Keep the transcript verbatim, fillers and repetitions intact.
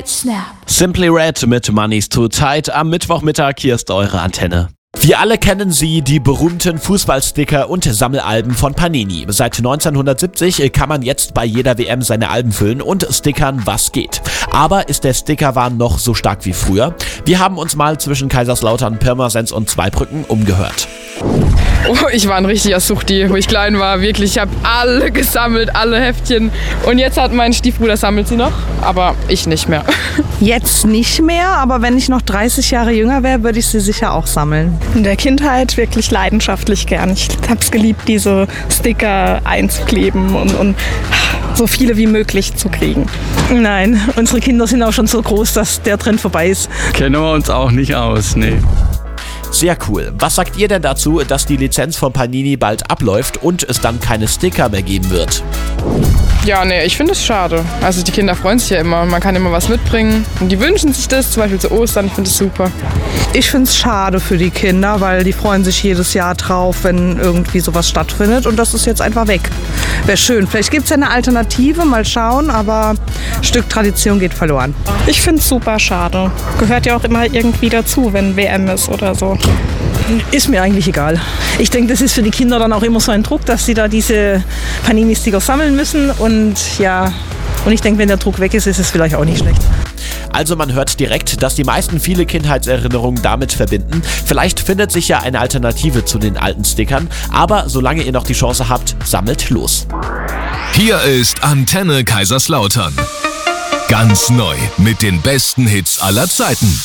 Right Snap. Simply Red mit Money's Too Tight. Am Mittwochmittag, hier ist eure Antenne. Wir alle kennen sie, die berühmten Fußballsticker und Sammelalben von Panini. Seit neunzehnhundertsiebzig kann man jetzt bei jeder W M seine Alben füllen und stickern, was geht. Aber ist der Stickerwahn noch so stark wie früher? Wir haben uns mal zwischen Kaiserslautern, Pirmasens und Zweibrücken umgehört. Oh, ich war ein richtiger Suchti, wo ich klein war. Wirklich, ich habe alle gesammelt, alle Heftchen. Und jetzt hat mein Stiefbruder, sammelt sie noch, aber ich nicht mehr. Jetzt nicht mehr, aber wenn ich noch dreißig Jahre jünger wäre, würde ich sie sicher auch sammeln. In der Kindheit wirklich leidenschaftlich gern. Ich habe es geliebt, diese Sticker einzukleben und, und so viele wie möglich zu kriegen. Nein, unsere Kinder sind auch schon so groß, dass der Trend vorbei ist. Kennen wir uns auch nicht aus, nee. Sehr cool. Was sagt ihr denn dazu, dass die Lizenz von Panini bald abläuft und es dann keine Sticker mehr geben wird? Ja, nee, ich finde es schade. Also die Kinder freuen sich ja immer, man kann immer was mitbringen. Und die wünschen sich das, zum Beispiel zu Ostern, ich finde es super. Ich finde es schade für die Kinder, weil die freuen sich jedes Jahr drauf, wenn irgendwie sowas stattfindet. Und das ist jetzt einfach weg. Wäre schön. Vielleicht gibt es ja eine Alternative, mal schauen, aber ein Stück Tradition geht verloren. Ich finde es super schade. Gehört ja auch immer irgendwie dazu, wenn W M ist oder so. Ist mir eigentlich egal. Ich denke, das ist für die Kinder dann auch immer so ein Druck, dass sie da diese Panini-Sticker sammeln müssen. Und ja, und ich denke, wenn der Druck weg ist, ist es vielleicht auch nicht schlecht. Also man hört direkt, dass die meisten viele Kindheitserinnerungen damit verbinden. Vielleicht findet sich ja eine Alternative zu den alten Stickern, aber solange ihr noch die Chance habt, sammelt los. Hier ist Antenne Kaiserslautern. Ganz neu mit den besten Hits aller Zeiten.